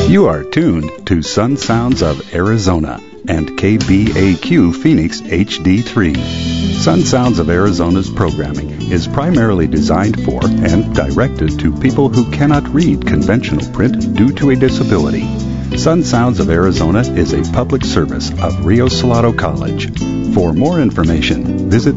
You are tuned to Sun Sounds of Arizona and KBAQ Phoenix HD3. Sun Sounds of Arizona's programming is primarily designed for and directed to people who cannot read conventional print due to a disability. Sun Sounds of Arizona is a public service of Rio Salado College. For more information, visit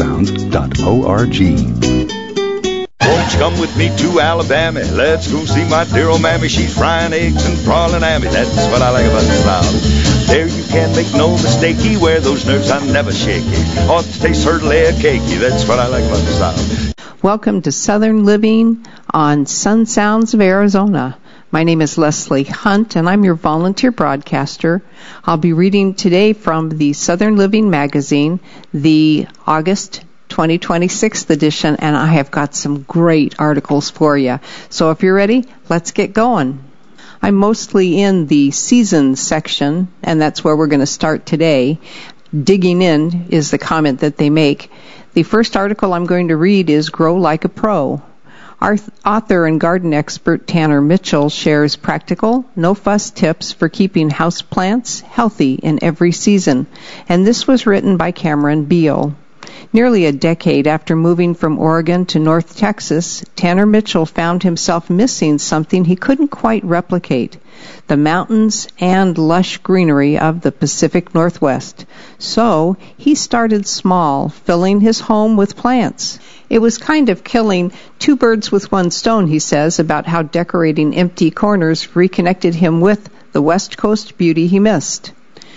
sunsounds.org. Won't you come with me to Alabama? Let's go see my dear old mammy. She's frying eggs and prawning at me. That's what I like about the South. There you can't make no mistake. Where those nerves are never shaky. Ought to taste her leg cakey. That's what I like about the South. Welcome to Southern Living on Sun Sounds of Arizona. My name is Leslie Hunt, and I'm your volunteer broadcaster. I'll be reading today from the Southern Living magazine, the August 2026 edition, and I have got some great articles for you. So if you're ready, let's get going. I'm mostly in the seasons section, and that's where we're going to start today. Digging in is the comment that they make. The first article I'm going to read is Grow Like a Pro. Our author and garden expert Tanner Mitchell shares practical, no-fuss tips for keeping houseplants healthy in every season, and this was written by Cameron Beal. Nearly a decade after moving from Oregon to North Texas, Tanner Mitchell found himself missing something he couldn't quite replicate, the mountains and lush greenery of the Pacific Northwest. So he started small, filling his home with plants. It was kind of killing two birds with one stone, he says, about how decorating empty corners reconnected him with the West Coast beauty he missed.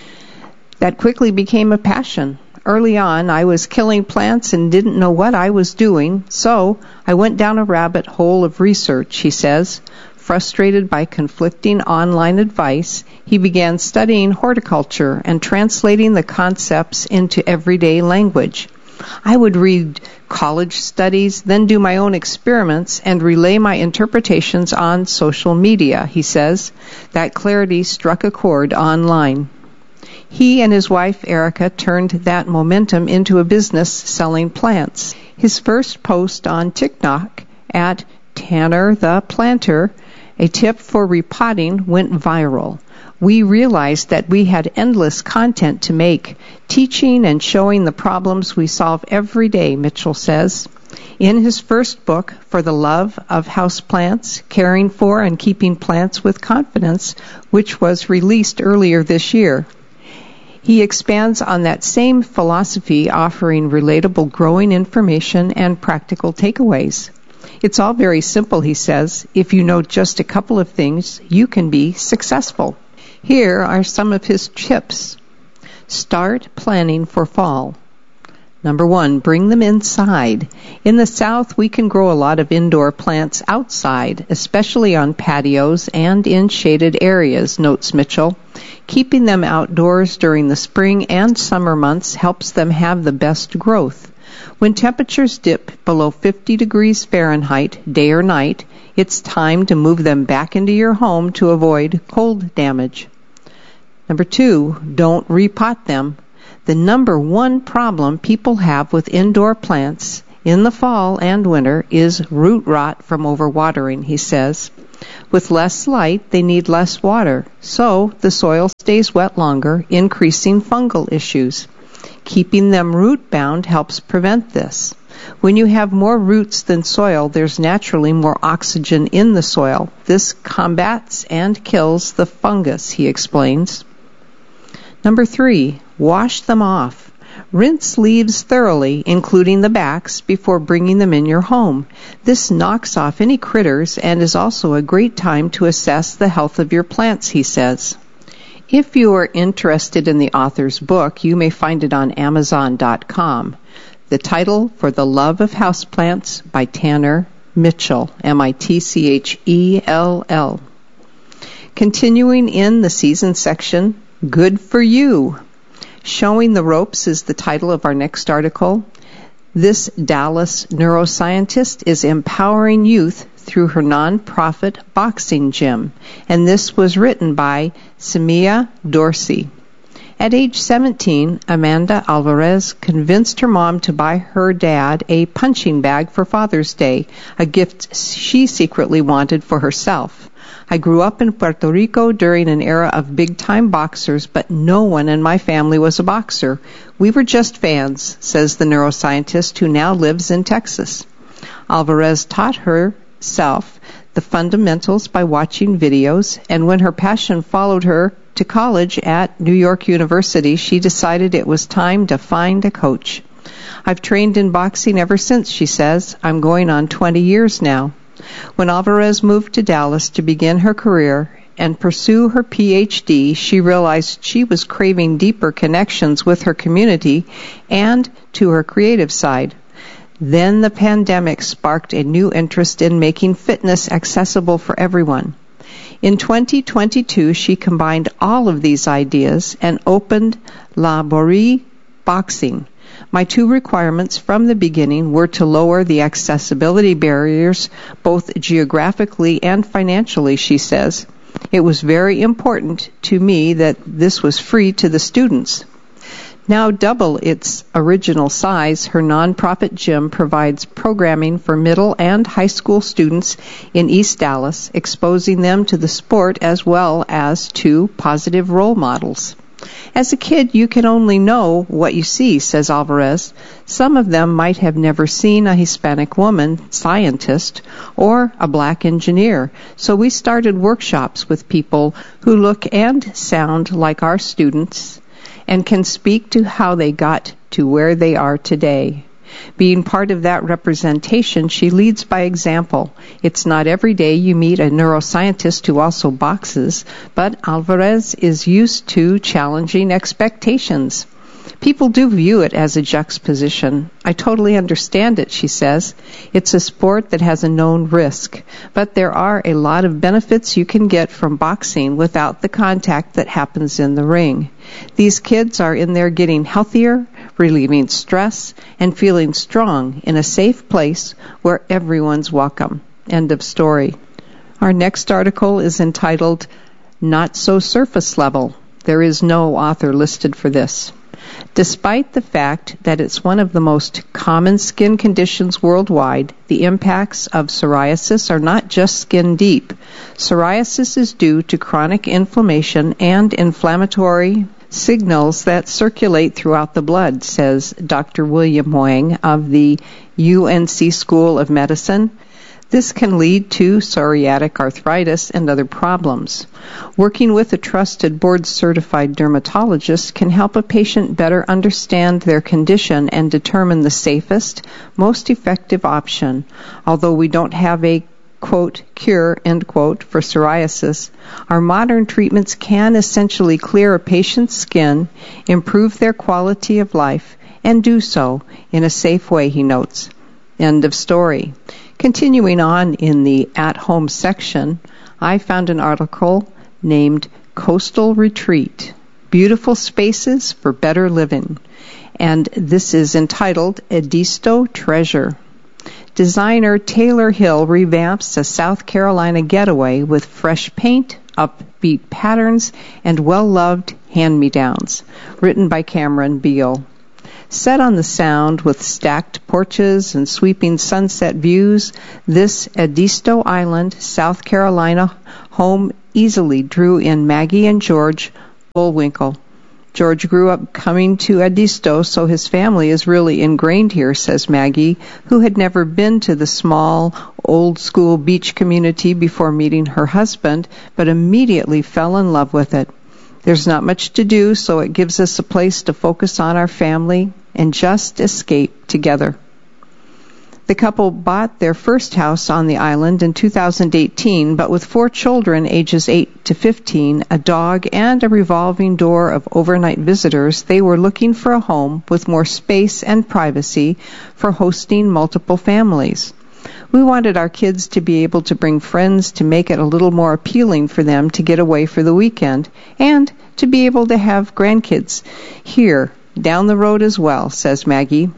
That quickly became a passion. Early on, I was killing plants and didn't know what I was doing, so I went down a rabbit hole of research, he says. Frustrated by conflicting online advice, he began studying horticulture and translating the concepts into everyday language. I would read college studies, then do my own experiments and relay my interpretations on social media, he says. That clarity struck a chord online. He and his wife, Erica, turned that momentum into a business selling plants. His first post on TikTok at Tanner the Planter, a tip for repotting, went viral. We realized that we had endless content to make, teaching and showing the problems we solve every day, Mitchell says. In his first book, For the Love of Houseplants, Caring for and Keeping Plants with Confidence, which was released earlier this year, he expands on that same philosophy, offering relatable growing information and practical takeaways. It's all very simple, he says. If you know just a couple of things, you can be successful. Here are some of his tips. Start planning for fall. Number 1, bring them inside. In the South, we can grow a lot of indoor plants outside, especially on patios and in shaded areas, notes Mitchell. Keeping them outdoors during the spring and summer months helps them have the best growth. When temperatures dip below 50 degrees Fahrenheit, day or night, it's time to move them back into your home to avoid cold damage. Number 2, don't repot them. The number one problem people have with indoor plants in the fall and winter is root rot from overwatering, he says. With less light, they need less water, so the soil stays wet longer, increasing fungal issues. Keeping them root-bound helps prevent this. When you have more roots than soil, there's naturally more oxygen in the soil. This combats and kills the fungus, he explains. Number 3, wash them off. Rinse leaves thoroughly, including the backs, before bringing them in your home. This knocks off any critters and is also a great time to assess the health of your plants, he says. If you are interested in the author's book, you may find it on Amazon.com. The title, For the Love of Houseplants, by Tanner Mitchell, Mitchell. Continuing in the season section, Good for You. Showing the Ropes is the title of our next article. This Dallas neuroscientist is empowering youth through her nonprofit boxing gym, and this was written by Samia Dorsey. At age 17, Amanda Alvarez convinced her mom to buy her dad a punching bag for Father's Day, a gift she secretly wanted for herself. I grew up in Puerto Rico during an era of big-time boxers, but no one in my family was a boxer. We were just fans, says the neuroscientist who now lives in Texas. Alvarez taught herself the fundamentals by watching videos, and when her passion followed her to college at New York University, she decided it was time to find a coach. I've trained in boxing ever since, she says. I'm going on 20 years now. When Alvarez moved to Dallas to begin her career and pursue her PhD, she realized she was craving deeper connections with her community and to her creative side. Then the pandemic sparked a new interest in making fitness accessible for everyone. In 2022, she combined all of these ideas and opened La Borie Boxing. My two requirements from the beginning were to lower the accessibility barriers, both geographically and financially, she says. It was very important to me that this was free to the students. Now double its original size, her nonprofit gym provides programming for middle and high school students in East Dallas, exposing them to the sport as well as to positive role models. As a kid, you can only know what you see, says Alvarez. Some of them might have never seen a Hispanic woman scientist or a black engineer. So we started workshops with people who look and sound like our students and can speak to how they got to where they are today. Being part of that representation, she leads by example. It's not every day you meet a neuroscientist who also boxes, but Alvarez is used to challenging expectations. People do view it as a juxtaposition. I totally understand it, she says. It's a sport that has a known risk, but there are a lot of benefits you can get from boxing without the contact that happens in the ring. These kids are in there getting healthier, relieving stress, and feeling strong in a safe place where everyone's welcome. End of story. Our next article is entitled, Not So Surface Level. There is no author listed for this. Despite the fact that it's one of the most common skin conditions worldwide, the impacts of psoriasis are not just skin deep. Psoriasis is due to chronic inflammation and inflammatory signals that circulate throughout the blood, says Dr. William Wang of the UNC School of Medicine. This can lead to psoriatic arthritis and other problems. Working with a trusted board-certified dermatologist can help a patient better understand their condition and determine the safest, most effective option. Although we don't have a quote, cure, end quote, for psoriasis, our modern treatments can essentially clear a patient's skin, improve their quality of life, and do so in a safe way, he notes. End of story. Continuing on in the at-home section, I found an article named Coastal Retreat, Beautiful Spaces for Better Living, and this is entitled Edisto Treasure. Designer Taylor Hill revamps a South Carolina getaway with fresh paint, upbeat patterns, and well-loved hand-me-downs, written by Cameron Beal. Set on the Sound with stacked porches and sweeping sunset views, this Edisto Island, South Carolina home easily drew in Maggie and George Bullwinkle. George grew up coming to Edisto, so his family is really ingrained here, says Maggie, who had never been to the small, old-school beach community before meeting her husband, but immediately fell in love with it. There's not much to do, so it gives us a place to focus on our family and just escape together. The couple bought their first house on the island in 2018, but with 4 children ages 8 to 15, a dog, and a revolving door of overnight visitors, they were looking for a home with more space and privacy for hosting multiple families. We wanted our kids to be able to bring friends to make it a little more appealing for them to get away for the weekend, and to be able to have grandkids here down the road as well, says Maggie.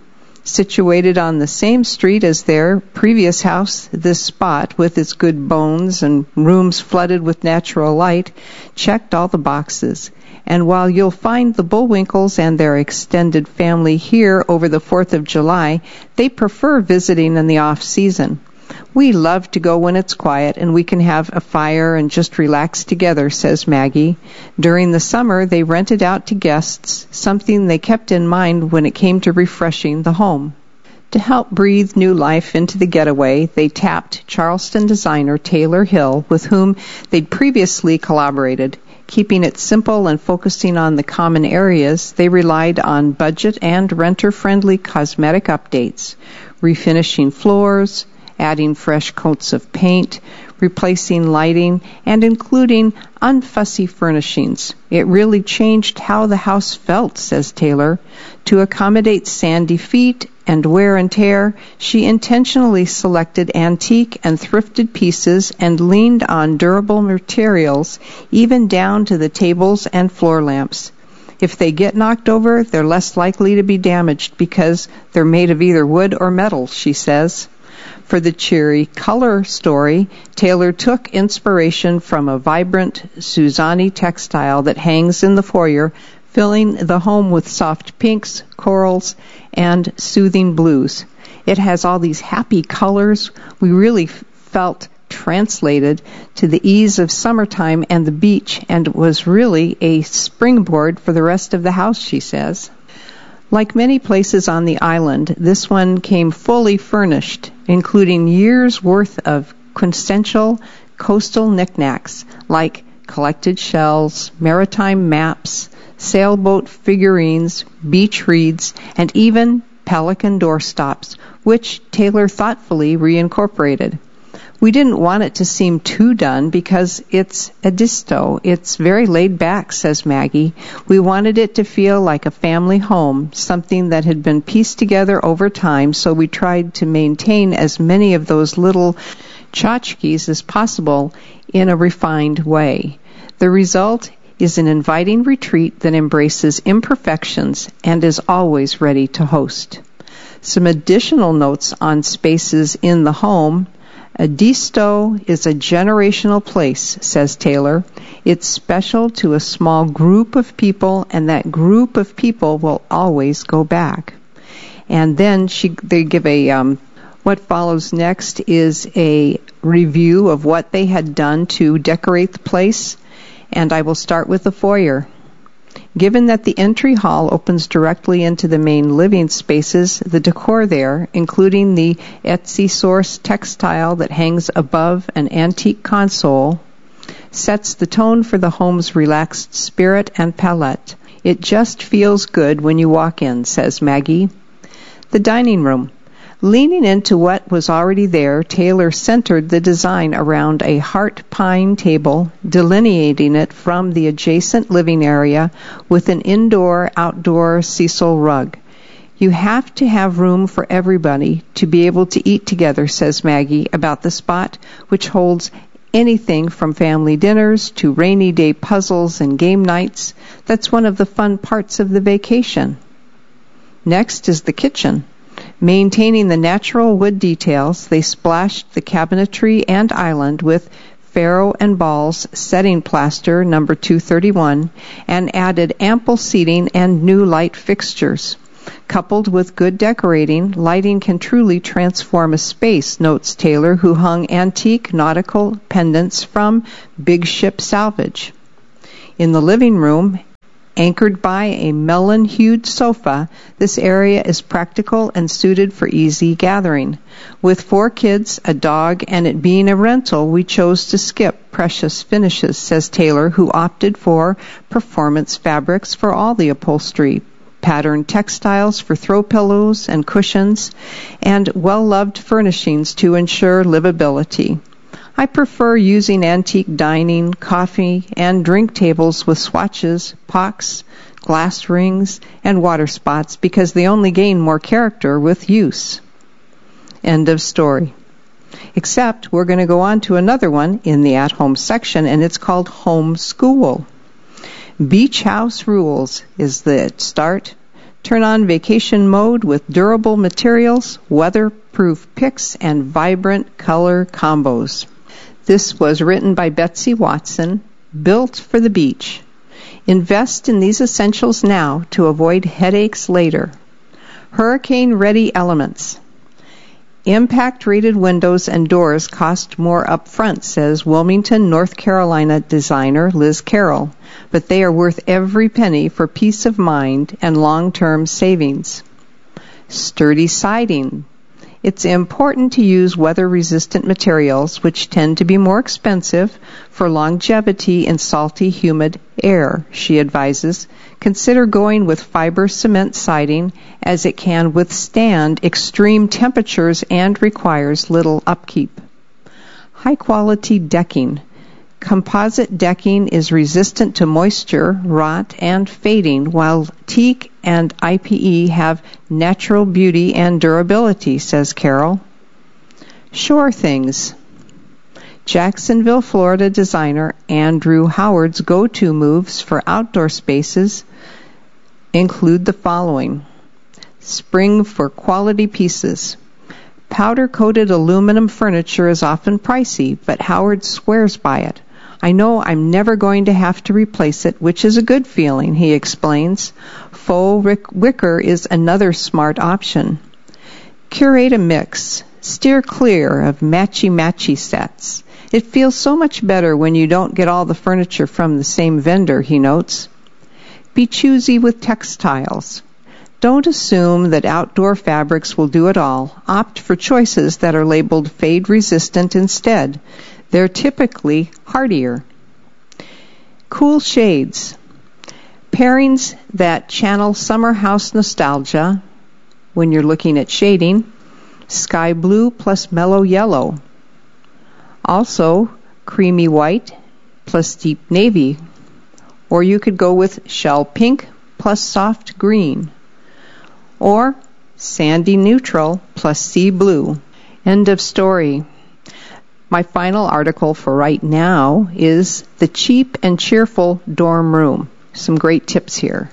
Situated on the same street as their previous house, this spot, with its good bones and rooms flooded with natural light, checked all the boxes. And while you'll find the Bullwinkles and their extended family here over the 4th of July, they prefer visiting in the off-season. We love to go when it's quiet and we can have a fire and just relax together, says Maggie. During the summer, they rented out to guests, something they kept in mind when it came to refreshing the home. To help breathe new life into the getaway, they tapped Charleston designer Taylor Hill, with whom they'd previously collaborated. Keeping it simple and focusing on the common areas, they relied on budget and renter-friendly cosmetic updates, refinishing floors, adding fresh coats of paint, replacing lighting, and including unfussy furnishings. It really changed how the house felt, says Taylor. To accommodate sandy feet and wear and tear, she intentionally selected antique and thrifted pieces and leaned on durable materials, even down to the tables and floor lamps. If they get knocked over, they're less likely to be damaged because they're made of either wood or metal, she says. For the cheery color story, Taylor took inspiration from a vibrant Suzani textile that hangs in the foyer, filling the home with soft pinks, corals, and soothing blues. It has all these happy colors we really felt translated to the ease of summertime and the beach, and was really a springboard for the rest of the house, she says. Like many places on the island, this one came fully furnished, including years' worth of quintessential coastal knickknacks like collected shells, maritime maps, sailboat figurines, beach reeds, and even pelican doorstops, which Taylor thoughtfully reincorporated. We didn't want it to seem too done because it's Edisto. It's very laid back, says Maggie. We wanted it to feel like a family home, something that had been pieced together over time, so we tried to maintain as many of those little tchotchkes as possible in a refined way. The result is an inviting retreat that embraces imperfections and is always ready to host. Some additional notes on spaces in the home. Edisto is a generational place, says Taylor. It's special to a small group of people, and that group of people will always go back. And then they give what follows next is a review of what they had done to decorate the place, and I will start with the foyer. Given that the entry hall opens directly into the main living spaces, the decor there, including the Etsy source textile that hangs above an antique console, sets the tone for the home's relaxed spirit and palette. It just feels good when you walk in, says Maggie. The dining room. Leaning into what was already there, Taylor centered the design around a heart pine table, delineating it from the adjacent living area with an indoor-outdoor sisal rug. You have to have room for everybody to be able to eat together, says Maggie about the spot, which holds anything from family dinners to rainy day puzzles and game nights. That's one of the fun parts of the vacation. Next is the kitchen. Maintaining the natural wood details, they splashed the cabinetry and island with Faro and Ball's setting plaster number 231 and added ample seating and new light fixtures. Coupled with good decorating, lighting can truly transform a space, notes Taylor, who hung antique nautical pendants from Big Ship Salvage. In the living room, anchored by a melon-hued sofa, this area is practical and suited for easy gathering. With 4 kids, a dog, and it being a rental, we chose to skip precious finishes, says Taylor, who opted for performance fabrics for all the upholstery, patterned textiles for throw pillows and cushions, and well-loved furnishings to ensure livability. I prefer using antique dining, coffee, and drink tables with swatches, pocks, glass rings, and water spots because they only gain more character with use. End of story. Except we're going to go on to another one in the at-home section, and it's called Home School. Beach House Rules is the start Turn on vacation mode with durable materials, weatherproof picks, and vibrant color combos. This was written by Betsy Watson, built for the beach. Invest in these essentials now to avoid headaches later. Hurricane-ready elements. Impact-rated windows and doors cost more upfront, says Wilmington, North Carolina designer Liz Carroll, but they are worth every penny for peace of mind and long-term savings. Sturdy siding. It's important to use weather-resistant materials, which tend to be more expensive, for longevity in salty, humid air, she advises. Consider going with fiber cement siding, as it can withstand extreme temperatures and requires little upkeep. High-quality decking. Composite decking is resistant to moisture, rot, and fading, while teak and IPE have natural beauty and durability, says Carol. Shore things. Jacksonville, Florida designer Andrew Howard's go-to moves for outdoor spaces include the following. Spring for quality pieces. Powder-coated aluminum furniture is often pricey, but Howard swears by it. I know I'm never going to have to replace it, which is a good feeling, he explains. Faux wicker is another smart option. Curate a mix. Steer clear of matchy-matchy sets. It feels so much better when you don't get all the furniture from the same vendor, he notes. Be choosy with textiles. Don't assume that outdoor fabrics will do it all. Opt for choices that are labeled fade-resistant instead. They're typically hardier. Cool shades. Pairings that channel summer house nostalgia when you're looking at shading. Sky blue plus mellow yellow. Also, creamy white plus deep navy. Or you could go with shell pink plus soft green. Or sandy neutral plus sea blue. End of story. My final article for right now is The Cheap and Cheerful Dorm Room. Some great tips here.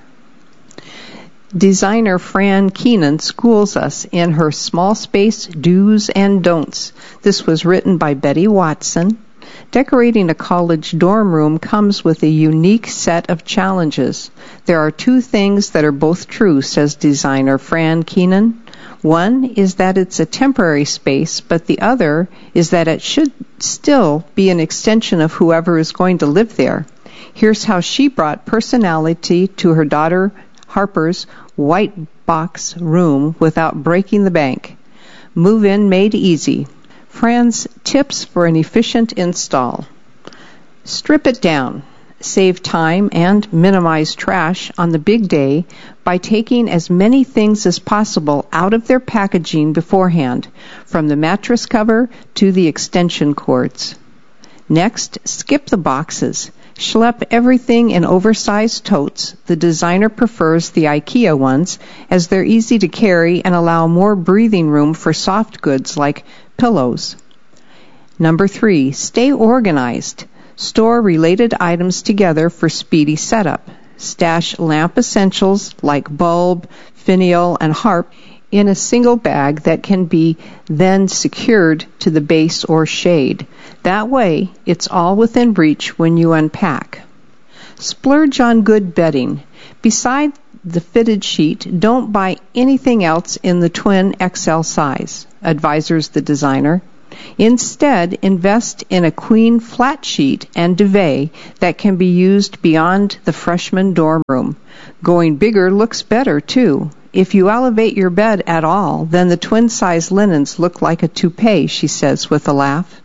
Designer Fran Keenan schools us in her small space do's and don'ts. This was written by Betty Watson. Decorating a college dorm room comes with a unique set of challenges. There are two things that are both true, says designer Fran Keenan. One is that it's a temporary space, but the other is that it should still be an extension of whoever is going to live there. Here's how she brought personality to her daughter Harper's white box room without breaking the bank. Move-in made easy. Fran's tips for an efficient install. Strip it down. Save time and minimize trash on the big day by taking as many things as possible out of their packaging beforehand, from the mattress cover to the extension cords. Next, skip the boxes. Schlep everything in oversized totes. The designer prefers the IKEA ones, as they're easy to carry and allow more breathing room for soft goods like pillows. Number 3, stay organized. Store related items together for speedy setup. Stash lamp essentials like bulb, finial, and harp in a single bag that can be then secured to the base or shade. That way, it's all within reach when you unpack. Splurge on good bedding. Beside the fitted sheet, don't buy anything else in the twin XL size, advises the designer. Instead, invest in a queen flat sheet and duvet that can be used beyond the freshman dorm room. Going bigger looks better, too. If you elevate your bed at all, then the twin-size linens look like a toupee, she says with a laugh.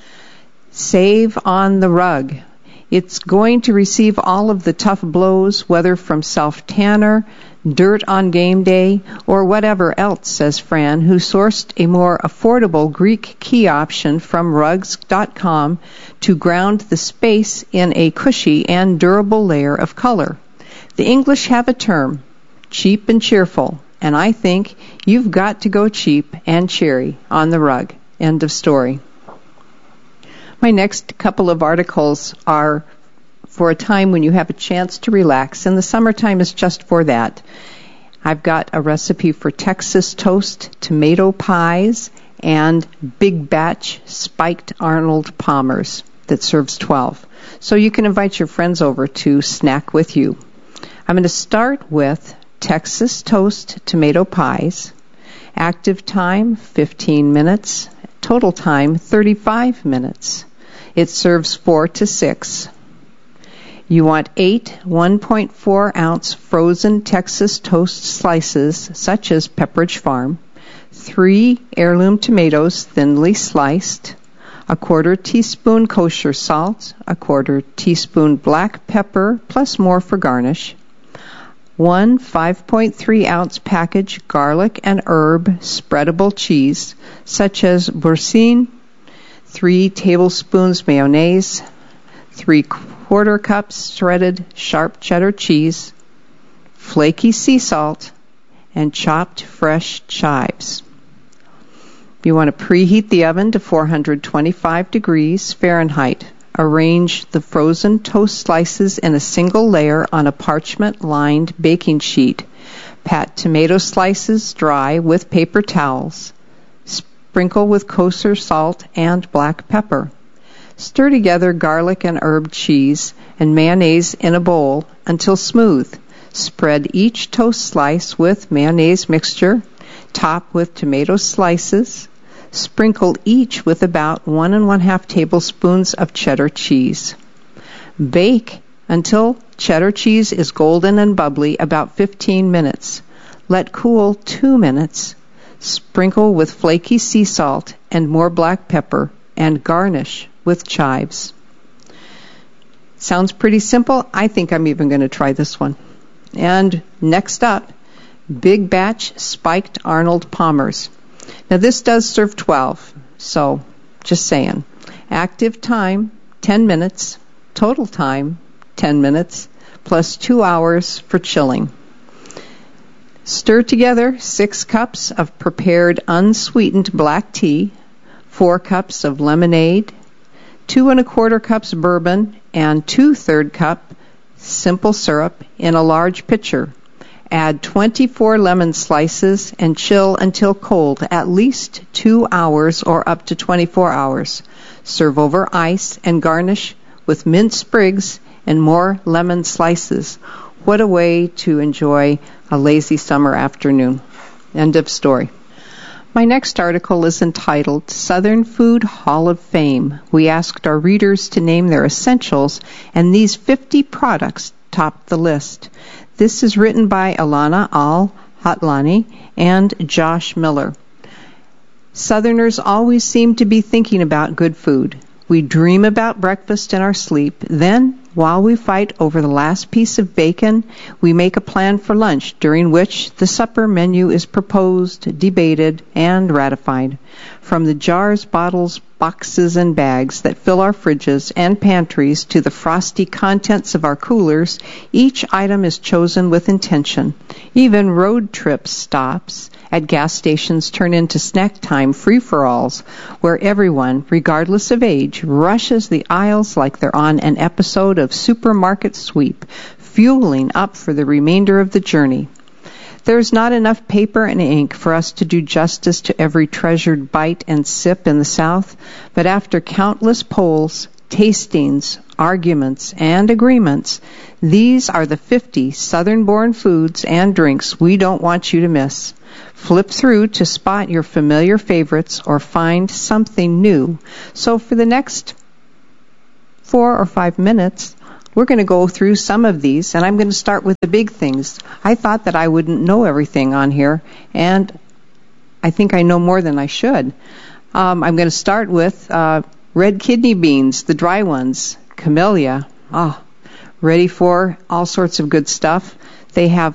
Save on the rug. It's going to receive all of the tough blows, whether from self-tanner, dirt on game day, or whatever else, says Fran, who sourced a more affordable Greek key option from rugs.com to ground the space in a cushy and durable layer of color. The English have a term, cheap and cheerful, and I think you've got to go cheap and cheery on the rug. End of story. My next couple of articles are for a time when you have a chance to relax, and the summertime is just for that. I've got a recipe for Texas toast tomato pies and big batch spiked Arnold Palmers that serves 12. So you can invite your friends over to snack with you. I'm going to start with Texas toast tomato pies. Active time, 15 minutes. Total time, 35 minutes. It serves 4 to 6. You want 8 1.4-ounce frozen Texas toast slices, such as Pepperidge Farm, 3 heirloom tomatoes thinly sliced, a 1/4 teaspoon kosher salt, a 1/4 teaspoon black pepper, plus more for garnish, 1 5.3-ounce package garlic and herb spreadable cheese, such as Boursin, 3 tablespoons mayonnaise, 3/4 cups shredded sharp cheddar cheese, flaky sea salt, and chopped fresh chives. You want to preheat the oven to 425 degrees Fahrenheit. Arrange the frozen toast slices in a single layer on a parchment-lined baking sheet. Pat tomato slices dry with paper towels. Sprinkle with kosher salt and black pepper. Stir together garlic and herb cheese and mayonnaise in a bowl until smooth. Spread each toast slice with mayonnaise mixture. Top with tomato slices. Sprinkle each with about 1 1/2 tablespoons of cheddar cheese. Bake until cheddar cheese is golden and bubbly, about 15 minutes. Let cool 2 minutes. Sprinkle with flaky sea salt and more black pepper, and garnish with chives. Sounds pretty simple. I think I'm even going to try this one. And next up, big batch spiked Arnold Palmers. Now this does serve 12, so just saying. Active time, 10 minutes. Total time, 10 minutes, plus 2 hours for chilling. Stir together 6 cups of prepared unsweetened black tea, 4 cups of lemonade, 2 1/4 cups bourbon, and 2/3 cup simple syrup in a large pitcher. Add 24 lemon slices and chill until cold, at least 2 hours or up to 24 hours. Serve over ice and garnish with mint sprigs and more lemon slices. What a way to enjoy a lazy summer afternoon. End of story. My next article is entitled Southern Food Hall of Fame. We asked our readers to name their essentials, and these 50 products topped the list. This is written by Alana Al-Hatlani and Josh Miller. Southerners always seem to be thinking about good food. We dream about breakfast in our sleep. Then, while we fight over the last piece of bacon, we make a plan for lunch, during which the supper menu is proposed, debated, and ratified. From the jars, bottles, boxes, and bags that fill our fridges and pantries to the frosty contents of our coolers, each item is chosen with intention. Even road trip stops at gas stations turn into snack time free-for-alls, where everyone, regardless of age, rushes the aisles like they're on an episode of Supermarket Sweep, fueling up for the remainder of the journey. There's not enough paper and ink for us to do justice to every treasured bite and sip in the South, but after countless polls, tastings, arguments, and agreements, these are the 50 Southern-born foods and drinks we don't want you to miss. Flip through to spot your familiar favorites or find something new. So for the next 4 or 5 minutes, we're going to go through some of these, and I'm going to start with the big things. I thought that I wouldn't know everything on here, and I think I know more than I should. I'm going to start with red kidney beans, the dry ones, camellia. Ready for all sorts of good stuff. They have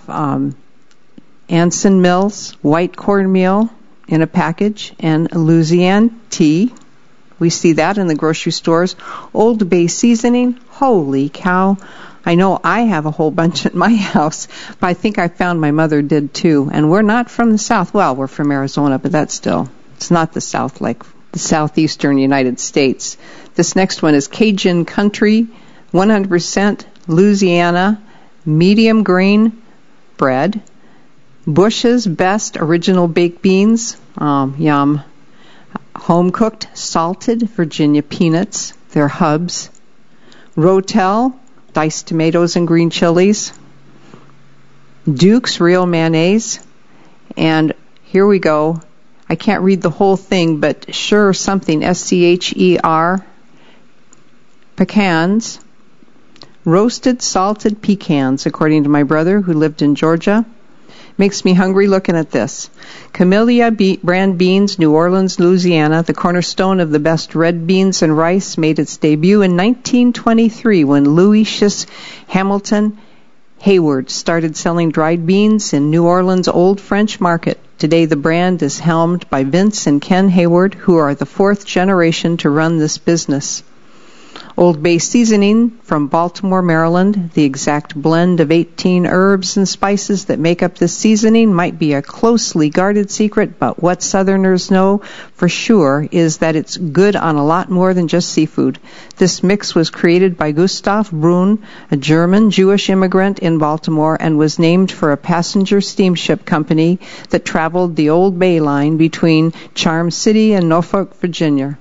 Anson Mills white cornmeal in a package, and Louisiana tea. We see that in the grocery stores. Old Bay seasoning. Holy cow. I know I have a whole bunch at my house, but I think I found my mother did too. And we're not from the South. Well, we're from Arizona, but that's still, it's not the South like the southeastern United States. This next one is Cajun Country, 100% Louisiana medium grain bread. Bush's Best Original Baked Beans, yum. Home-cooked salted Virginia peanuts, they're hubs. Rotel, diced tomatoes and green chilies. Duke's Real Mayonnaise. And here we go. I can't read the whole thing, but sure something, S-C-H-E-R, pecans. Roasted salted pecans, according to my brother who lived in Georgia. Makes me hungry looking at this. Camellia brand beans, New Orleans, Louisiana, the cornerstone of the best red beans and rice, made its debut in 1923 when Lucius Hamilton Hayward started selling dried beans in New Orleans' Old French Market. Today the brand is helmed by Vince and Ken Hayward, who are the fourth generation to run this business. Old Bay Seasoning from Baltimore, Maryland. The exact blend of 18 herbs and spices that make up this seasoning might be a closely guarded secret, but what Southerners know for sure is that it's good on a lot more than just seafood. This mix was created by Gustav Brunn, a German Jewish immigrant in Baltimore, and was named for a passenger steamship company that traveled the Old Bay line between Charm City and Norfolk, Virginia.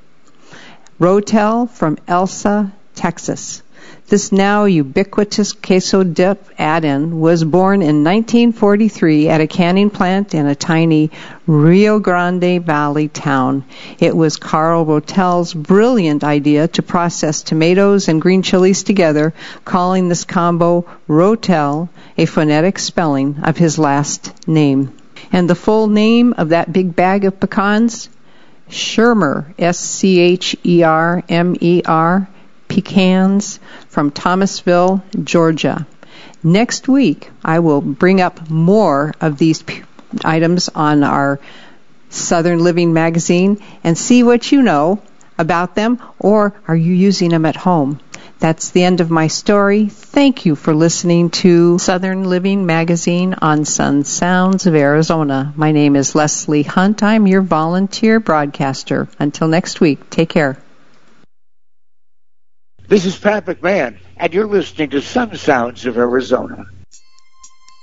Rotel from Elsa, Texas. This now ubiquitous queso dip add-in was born in 1943 at a canning plant in a tiny Rio Grande Valley town. It was Carl Rotel's brilliant idea to process tomatoes and green chilies together, calling this combo Rotel, a phonetic spelling of his last name. And the full name of that big bag of pecans? Schermer, S-C-H-E-R-M-E-R, pecans from Thomasville, Georgia. Next week, I will bring up more of these items on our Southern Living magazine and see what you know about them, or are you using them at home? That's the end of my story. Thank you for listening to Southern Living Magazine on Sun Sounds of Arizona. My name is Leslie Hunt. I'm your volunteer broadcaster. Until next week, take care. This is Pat McMahon, and you're listening to Sun Sounds of Arizona.